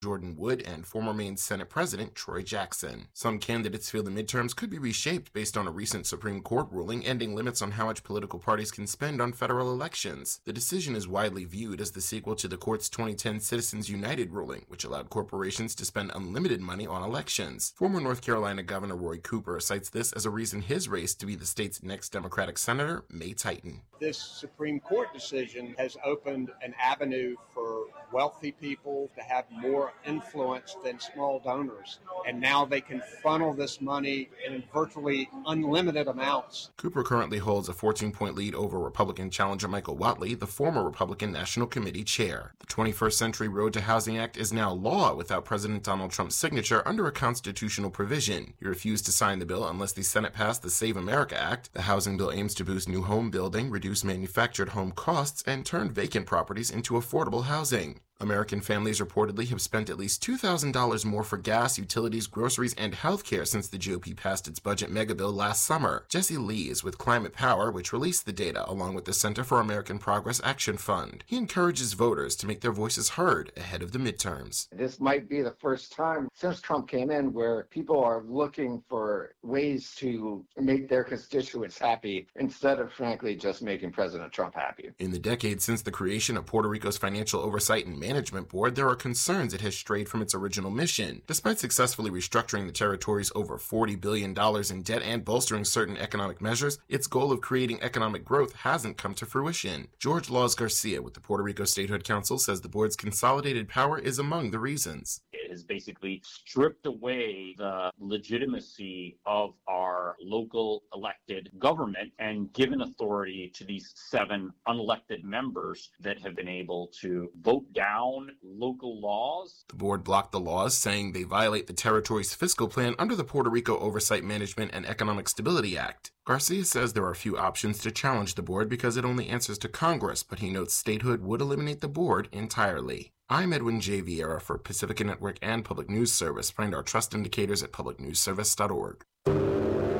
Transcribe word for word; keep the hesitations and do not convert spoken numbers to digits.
Jordan Wood and former Maine Senate President Troy Jackson. Some candidates feel the midterms could be reshaped based on a recent Supreme Court ruling ending limits on how much political parties can spend on federal elections. The decision is widely viewed as the sequel to the court's twenty ten Citizens United ruling, which allowed corporations to spend unlimited money on elections. Former North Carolina Governor Roy Cooper cites this as a reason his race to be the state's next Democratic senator may tighten. This Supreme Court decision has opened an avenue for wealthy people to have more influence than small donors, and now they can funnel this money in virtually unlimited amounts. Cooper currently holds a fourteen-point lead over Republican challenger Michael Whatley, the former Republican National Committee chair. The twenty-first Century Road to Housing Act is now law without President Donald Trump's signature under a constitutional provision. He refused to sign the bill unless the Senate passed the Save America Act. The housing bill aims to boost new home building, reduce manufactured home costs, and turn vacant properties into affordable housing. American families reportedly have spent at least two thousand dollars more for gas, utilities, groceries, and healthcare since the G O P passed its budget megabill last summer. Jesse Lee is with Climate Power, which released the data, along with the Center for American Progress Action Fund. He encourages voters to make their voices heard ahead of the midterms. This might be the first time since Trump came in where people are looking for ways to make their constituents happy instead of, frankly, just making President Trump happy. In the decade since the creation of Puerto Rico's Financial Oversight and Management Board, there are concerns it has strayed from its original mission. Despite successfully restructuring the territory's over forty billion dollars in debt and bolstering certain economic measures, its goal of creating economic growth hasn't come to fruition. George Laws Garcia with the Puerto Rico Statehood Council says the board's consolidated power is among the reasons. It has basically stripped away the legitimacy of our local elected government and given authority to these seven unelected members that have been able to vote down local laws. The board blocked the laws, saying they violate the territory's fiscal plan under the Puerto Rico Oversight Management and Economic Stability Act. Garcia says there are few options to challenge the board because it only answers to Congress, but he notes statehood would eliminate the board entirely. I'm Edwin J. Vieira for Pacifica Network and Public News Service. Find our trust indicators at public news service dot org.